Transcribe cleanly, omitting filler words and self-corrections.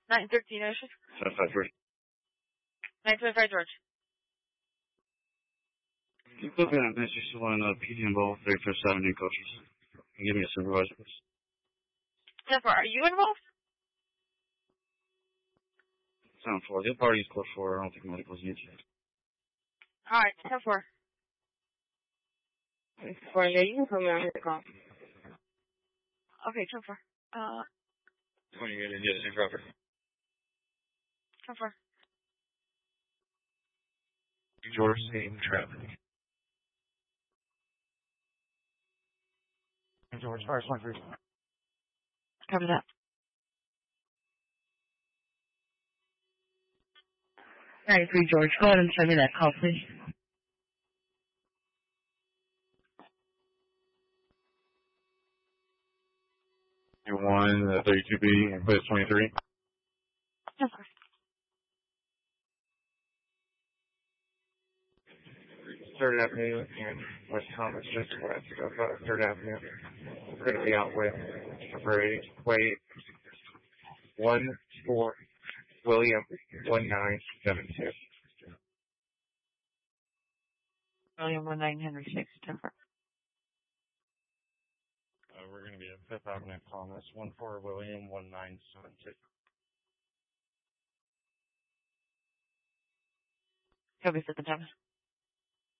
913 Ocean. 753. 925 George. Keep looking at this. You're still on PD and both 35th Avenue coaches. Give me a supervisor, please. 10-4, are you involved? 7-4. The party is close 4. I don't think medical's needed yet. Alright, 10-4. 4, yeah, you can come out here to call. Okay, 10-4. 20 unit, yes, in Crawford. 10-4. George, same traffic. George, fire 23. Cover that. 93 George, go ahead and send me that call, please. 1, 32B, and place 23. 10-4. Third Avenue and West Thomas, just west of Third Avenue. We're going to be out with Wade 1-4 William 1972. William 1906, 10-4. We're going to be at 5th Avenue, Thomas, 1-4 William 1972. Copy 5th and Thomas.